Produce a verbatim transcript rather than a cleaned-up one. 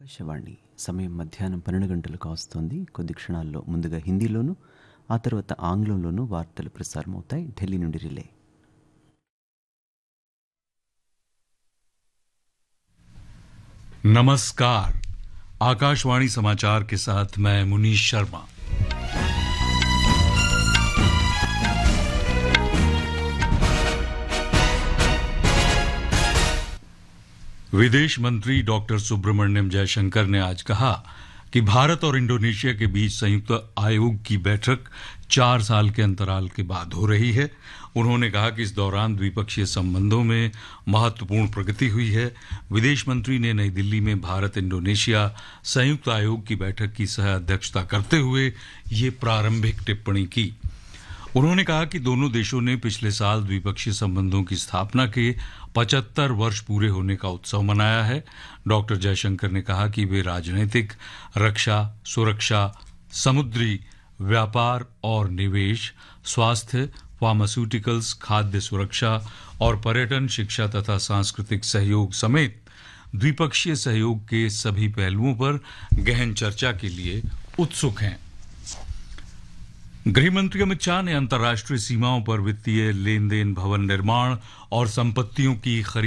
ఆకాశవాణి సమయం మధ్యాహ్నం పన్నెండు గంటలకు వస్తోంది. కొద్ది క్షణాల్లో ముందుగా హిందీలోను, ఆ తర్వాత ఆంగ్లంలోనూ వార్తలు ప్రసారమవుతాయి. ఢిల్లీ నుండి రిలే. नमस्कार, आकाशवाणी समाचार के साथ मैं मुनीश शर्मा। विदेश मंत्री डॉक्टर सुब्रमण्यम जयशंकर ने आज कहा कि भारत और इंडोनेशिया के बीच संयुक्त आयोग की बैठक चार साल के अंतराल के बाद हो रही है। उन्होंने कहा कि इस दौरान द्विपक्षीय संबंधों में महत्वपूर्ण प्रगति हुई है। विदेश मंत्री ने नई दिल्ली में भारत इंडोनेशिया संयुक्त आयोग की बैठक की सह अध्यक्षता करते हुए ये प्रारंभिक टिप्पणी की। उन्होंने कहा कि दोनों देशों ने पिछले साल द्विपक्षीय संबंधों की स्थापना के पचहत्तर वर्ष पूरे होने का उत्सव मनाया है। डॉक्टर जयशंकर ने कहा कि वे राजनीतिक, रक्षा, सुरक्षा, समुद्री व्यापार और निवेश, स्वास्थ्य, फार्मास्यूटिकल्स, खाद्य सुरक्षा और पर्यटन, शिक्षा तथा सांस्कृतिक सहयोग समेत द्विपक्षीय सहयोग के सभी पहलुओं पर गहन चर्चा के लिए उत्सुक हैं। गृहमंत्री अमित शाह ने अंतर्राष्ट्रीय सीमाओं पर वित्तीय लेन देन, भवन निर्माण और संपत्तियों की खरीद